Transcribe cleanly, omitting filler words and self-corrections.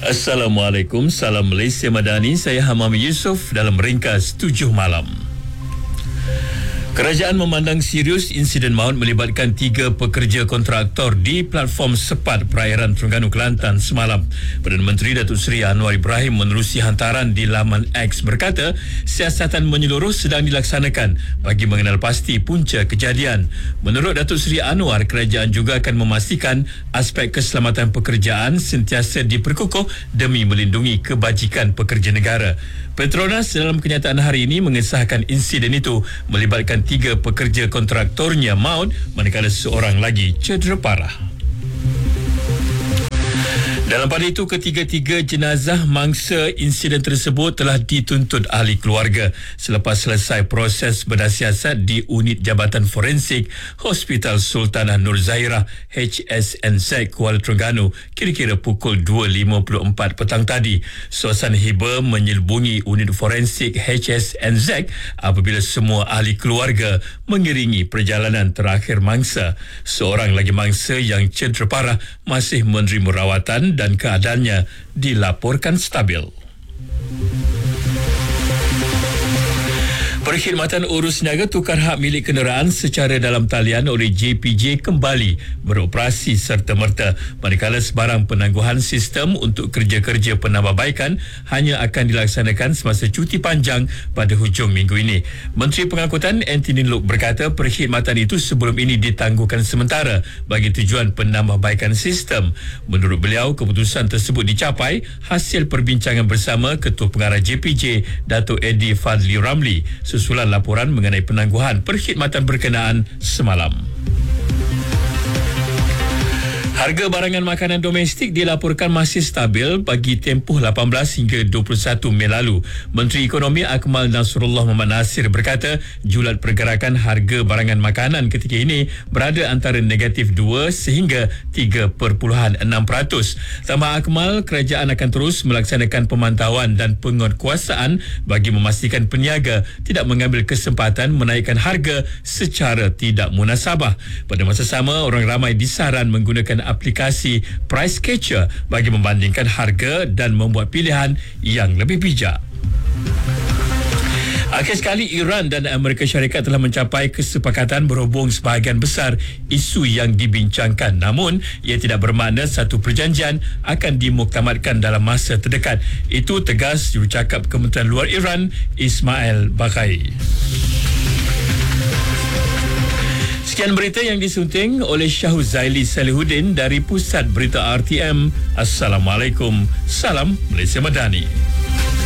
Assalamualaikum, salam Malaysia Madani. Saya Hamam Yusof dalam ringkas 7 malam. Kerajaan memandang serius insiden maut melibatkan 3 pekerja kontraktor di platform sepat perairan Terengganu, Kelantan semalam. Perdana Menteri Datuk Seri Anwar Ibrahim menerusi hantaran di laman X berkata, siasatan menyeluruh sedang dilaksanakan bagi mengenal pasti punca kejadian. Menurut Datuk Seri Anwar, kerajaan juga akan memastikan aspek keselamatan pekerjaan sentiasa diperkukuh demi melindungi kebajikan pekerja negara. Petronas dalam kenyataan hari ini mengesahkan insiden itu melibatkan 3 pekerja kontraktornya maut manakala seorang lagi cedera parah. Dalam pada itu, ketiga-tiga jenazah mangsa insiden tersebut telah dituntut ahli keluarga selepas selesai proses berdasiasat di Unit Jabatan Forensik Hospital Sultanah Nur Zahirah HSNZ Kuala Terengganu kira-kira pukul 2.54 petang tadi. Suasana hiba menyelubungi Unit Forensik HSNZ apabila semua ahli keluarga mengiringi perjalanan terakhir mangsa. Seorang lagi mangsa yang cedera parah masih menerima rawatan dan keadaannya dilaporkan stabil. Perkhidmatan urus niaga tukar hak milik kenderaan secara dalam talian oleh JPJ kembali beroperasi serta-merta manakala sebarang penangguhan sistem untuk kerja-kerja penambahbaikan hanya akan dilaksanakan semasa cuti panjang pada hujung minggu ini. Menteri Pengangkutan Anthony Loke berkata perkhidmatan itu sebelum ini ditangguhkan sementara bagi tujuan penambahbaikan sistem. Menurut beliau, keputusan tersebut dicapai hasil perbincangan bersama Ketua Pengarah JPJ Datuk Eddie Fadli Ramli susulan laporan mengenai penangguhan perkhidmatan berkenaan semalam. Harga barangan makanan domestik dilaporkan masih stabil bagi tempoh 18 hingga 21 Mei lalu. Menteri Ekonomi Akmal Nasrullah Muhammad Nasir berkata julat pergerakan harga barangan makanan ketika ini berada antara negatif 2 sehingga 3.6%. Tambah Akmal, kerajaan akan terus melaksanakan pemantauan dan penguatkuasaan bagi memastikan peniaga tidak mengambil kesempatan menaikkan harga secara tidak munasabah. Pada masa sama, orang ramai disaran menggunakan aplikasi Price Catcher bagi membandingkan harga dan membuat pilihan yang lebih bijak. Akhir sekali, Iran dan Amerika Syarikat telah mencapai kesepakatan berhubung sebahagian besar isu yang dibincangkan. Namun, ia tidak bermakna satu perjanjian akan dimuktamadkan dalam masa terdekat. Itu tegas jurucakap Kementerian Luar Iran, Ismail Baghai. Sekian berita yang disunting oleh Syahuzaili Salihuddin dari Pusat Berita RTM. Assalamualaikum. Salam Malaysia Madani.